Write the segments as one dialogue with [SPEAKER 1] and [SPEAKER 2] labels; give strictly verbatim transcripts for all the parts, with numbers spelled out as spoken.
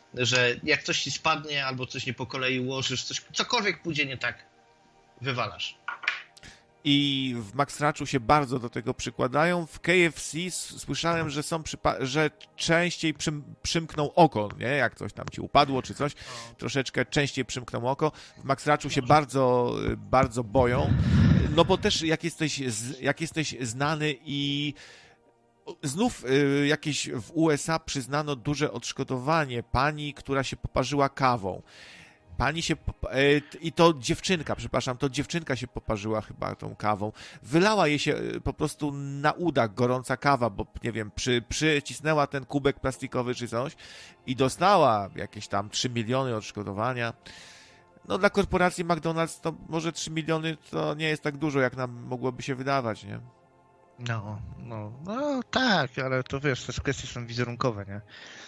[SPEAKER 1] że jak coś ci spadnie, albo coś nie po kolei ułożysz, coś, cokolwiek pójdzie nie tak, wywalasz.
[SPEAKER 2] I w Max Ratchu się bardzo do tego przykładają. W K F C słyszałem, że są przypa- że częściej przym- przymkną oko, nie? Jak coś tam ci upadło czy coś, troszeczkę częściej przymkną oko. W Max Ratchu się bardzo, bardzo boją. No bo też jak jesteś, jak jesteś znany i znów y, jakieś w U S A przyznano duże odszkodowanie pani, która się poparzyła kawą. Pani się, y, i to dziewczynka, przepraszam, to dziewczynka się poparzyła chyba tą kawą. Wylała jej się y, po prostu na udach gorąca kawa, bo nie wiem, przy, przycisnęła ten kubek plastikowy czy coś i dostała jakieś tam trzy miliony odszkodowania. No dla korporacji McDonald's to może trzy miliony to nie jest tak dużo, jak nam mogłoby się wydawać, nie?
[SPEAKER 3] No, no, no tak, ale to wiesz, te kwestie są wizerunkowe, nie?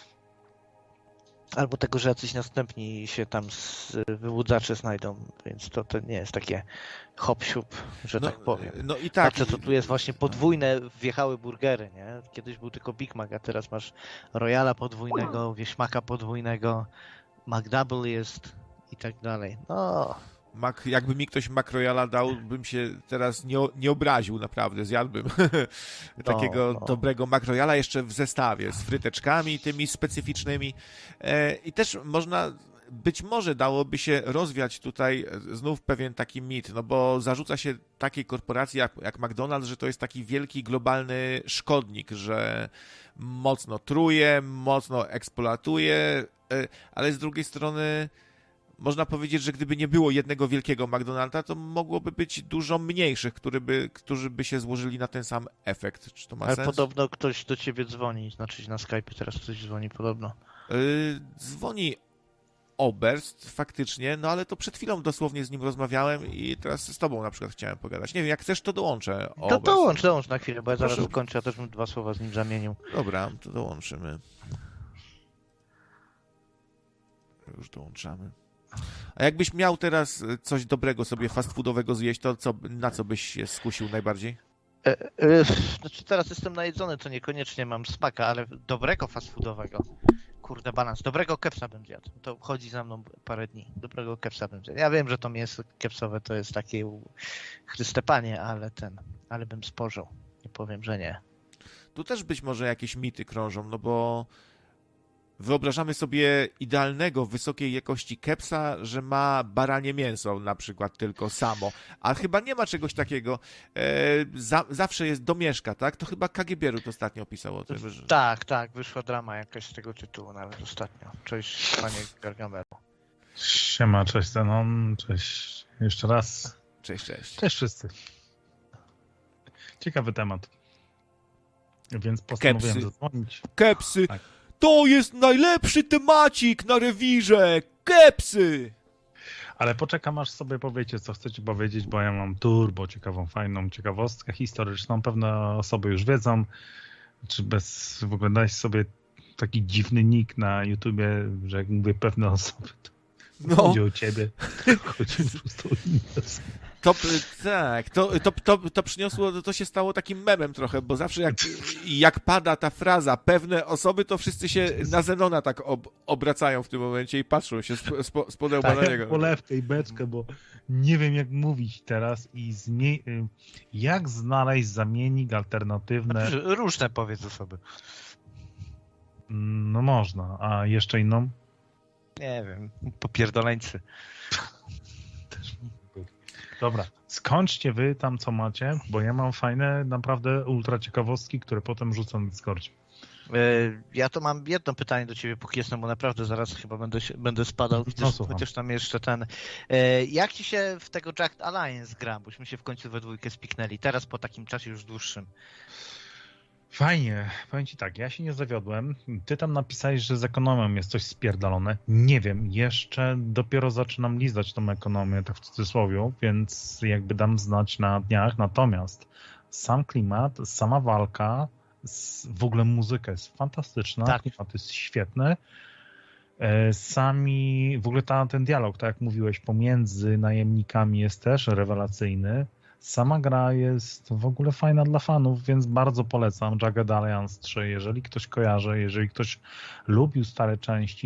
[SPEAKER 3] Albo tego, że jacyś następni się tam z wyłudzacze znajdą, więc to, to nie jest takie hop-siup, że
[SPEAKER 2] no,
[SPEAKER 3] tak powiem.
[SPEAKER 2] No i tak.
[SPEAKER 3] Patrzę, to tu jest właśnie podwójne, wjechały burgery, nie? Kiedyś był tylko Big Mac, a teraz masz Royala podwójnego, wieśmaka podwójnego, McDouble jest i tak dalej. No...
[SPEAKER 2] Mac, jakby mi ktoś Mac Royala dał, bym się teraz nie, nie obraził, naprawdę, zjadłbym takiego
[SPEAKER 3] no, no.
[SPEAKER 2] dobrego Mac Royala jeszcze w zestawie z fryteczkami tymi specyficznymi e, i też można, być może dałoby się rozwiać tutaj znów pewien taki mit, no bo zarzuca się takiej korporacji jak, jak McDonald's, że to jest taki wielki globalny szkodnik, że mocno truje, mocno eksploatuje, e, ale z drugiej strony można powiedzieć, że gdyby nie było jednego wielkiego McDonalda, to mogłoby być dużo mniejszych, który by, którzy by się złożyli na ten sam efekt. Czy to ma
[SPEAKER 3] Ale
[SPEAKER 2] sens?
[SPEAKER 3] podobno ktoś do ciebie dzwoni, znaczy na Skype'ie teraz ktoś dzwoni podobno.
[SPEAKER 2] Yy, dzwoni Oberst, faktycznie, no ale to przed chwilą dosłownie z nim rozmawiałem i teraz z tobą na przykład chciałem pogadać. Nie wiem, jak chcesz, to dołączę.
[SPEAKER 3] To
[SPEAKER 2] Oberst.
[SPEAKER 3] dołącz, dołącz na chwilę, bo ja
[SPEAKER 2] Proszę.
[SPEAKER 3] zaraz skończę, ja też bym dwa słowa z nim zamienił.
[SPEAKER 2] Dobra, to dołączymy. Już dołączamy. A jakbyś miał teraz coś dobrego sobie fast foodowego zjeść, to co, na co byś się skusił najbardziej?
[SPEAKER 3] E, e, znaczy teraz jestem najedzony, to niekoniecznie mam smaka, ale dobrego fast foodowego. Kurde, balans. Dobrego kepsa bym zjadł. To chodzi za mną parę dni. Dobrego kepsa bym zjadł. Ja wiem, że to mięso kepsowe to jest takie chryste panie, ale ten, ale bym spożył. Nie powiem, że nie.
[SPEAKER 2] Tu też być może jakieś mity krążą, no bo wyobrażamy sobie idealnego, wysokiej jakości kepsa, że ma baranie mięso na przykład tylko samo, a chyba nie ma czegoś takiego. E, za, zawsze jest domieszka, tak? To chyba K G B Rut ostatnio opisał o tym. Że...
[SPEAKER 3] Tak, tak, wyszła drama jakaś z tego tytułu nawet ostatnio. Cześć, panie Gargamelu.
[SPEAKER 4] Siema, cześć Zenon, cześć jeszcze raz.
[SPEAKER 2] Cześć, cześć.
[SPEAKER 4] Cześć wszyscy. Ciekawy temat. Więc postanowiłem
[SPEAKER 2] Kepsy.
[SPEAKER 4] zadzwonić.
[SPEAKER 2] Kepsy!
[SPEAKER 4] Tak.
[SPEAKER 2] To jest najlepszy temacik na rewirze! Kepsy!
[SPEAKER 4] Ale poczekam, aż sobie powiecie, co chcecie powiedzieć, bo ja mam turbo ciekawą, fajną ciekawostkę historyczną. Pewne osoby już wiedzą, czy bez w ogóle dać sobie taki dziwny nick na YouTubie, że jak mówię pewne osoby, to
[SPEAKER 2] No.
[SPEAKER 4] chodzi o ciebie. Chodzi po prostu o inne osoby.
[SPEAKER 2] To, tak, to, to, to, to przyniosło, to się stało takim memem trochę, bo zawsze jak, jak pada ta fraza pewne osoby, to wszyscy się na Zenona tak ob, obracają w tym momencie i patrzą się z, z, z podełba na
[SPEAKER 4] Tak,
[SPEAKER 2] niego.
[SPEAKER 4] polewkę i beczkę, bo nie wiem jak mówić teraz i zmie- jak znaleźć zamiennik alternatywny.
[SPEAKER 3] Różne powiedz osoby.
[SPEAKER 4] No można, a jeszcze inną?
[SPEAKER 3] Nie wiem, popierdoleńcy.
[SPEAKER 4] Dobra, skończcie wy tam co macie, bo ja mam fajne, naprawdę ultra ciekawostki, które potem rzucam na Discordzie.
[SPEAKER 3] Ja to mam jedno pytanie do ciebie, póki jestem, bo naprawdę zaraz chyba będę, się, będę spadał, chociaż,
[SPEAKER 4] No,
[SPEAKER 3] chociaż tam jeszcze ten... Jak ci się w tego Jacked Alliance gra? Bośmy się w końcu we dwójkę spiknęli, teraz po takim czasie już dłuższym.
[SPEAKER 4] Fajnie, powiem ci tak, ja się nie zawiodłem. Ty tam napisałeś, że z ekonomią jest coś spierdolone. Nie wiem, jeszcze dopiero zaczynam lizać tą ekonomię, tak w cudzysłowie, więc jakby dam znać na dniach. Natomiast sam klimat, sama walka, w ogóle muzyka jest fantastyczna,
[SPEAKER 3] Tak.
[SPEAKER 4] klimat jest świetny. Sami, w ogóle ta, ten dialog, tak jak mówiłeś, pomiędzy najemnikami jest też rewelacyjny. Sama gra jest w ogóle fajna dla fanów, więc bardzo polecam Jagged Alliance trzy. Jeżeli ktoś kojarzy, jeżeli ktoś lubił stare części,